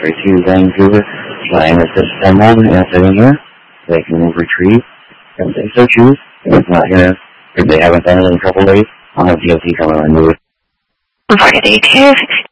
to Vancouver, trying to assist someone sitting here. They can retrieve if they so choose. If not here, if they haven't done it in a couple days, I'll have DOT come and remove it. Market 82,